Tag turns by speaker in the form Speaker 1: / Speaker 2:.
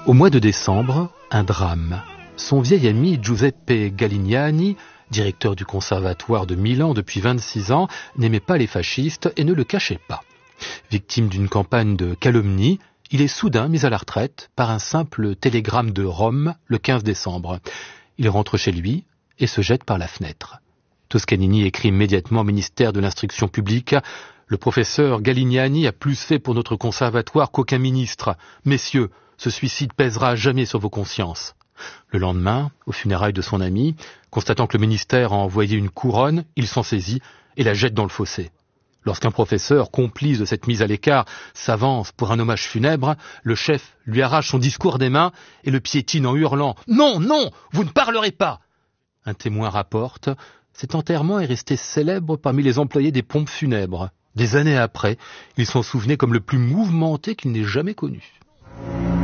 Speaker 1: Au mois de décembre, un drame. Son vieil ami Giuseppe Galignani, directeur du conservatoire de Milan depuis 26 ans, n'aimait pas les fascistes et ne le cachait pas. Victime d'une campagne de calomnie, il est soudain mis à la retraite par un simple télégramme de Rome le 15 décembre. Il rentre chez lui et se jette par la fenêtre. Toscanini écrit immédiatement au ministère de l'Instruction publique « Le professeur Galignani a plus fait pour notre conservatoire qu'aucun ministre. Messieurs, ce suicide pèsera à jamais sur vos consciences. » Le lendemain, aux funérailles de son ami, constatant que le ministère a envoyé une couronne, il s'en saisit et la jette dans le fossé. Lorsqu'un professeur, complice de cette mise à l'écart, s'avance pour un hommage funèbre, le chef lui arrache son discours des mains et le piétine en hurlant « Non, non, vous ne parlerez pas !» Un témoin rapporte « Cet enterrement est resté célèbre parmi les employés des pompes funèbres. Des années après, il s'en souvenait comme le plus mouvementé qu'il n'ait jamais connu. »